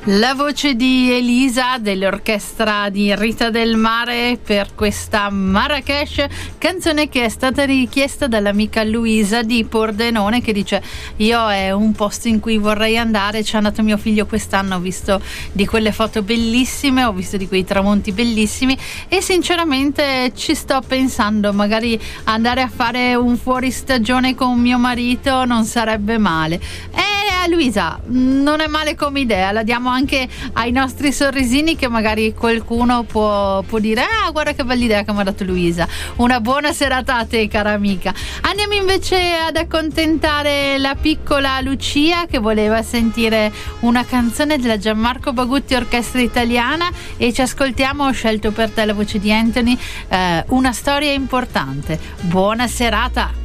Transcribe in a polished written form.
La voce di Elisa dell'orchestra di Rita del Mare per questa Marrakesh, canzone che è stata richiesta dall'amica Luisa di Pordenone, che dice: io è un posto in cui vorrei andare, c'è andato mio figlio quest'anno, ho visto di quelle foto bellissime, ho visto di quei tramonti bellissimi e sinceramente ci sto pensando, magari andare a fare un fuoristagione con mio marito non sarebbe male. Luisa, non è male come idea, la diamo anche ai nostri sorrisini, che magari qualcuno può dire: ah, guarda che bella idea che mi ha dato Luisa. Una buona serata a te, cara amica. Andiamo invece ad accontentare la piccola Lucia, che voleva sentire una canzone della Gianmarco Bagutti Orchestra Italiana, e ci ascoltiamo, ho scelto per te la voce di Anthony, Una storia importante. Buona serata.